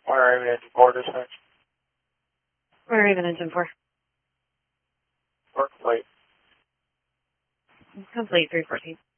Wire Raven Engine 4 dispatch. Wire Raven Engine 4. Work complete. Complete 314.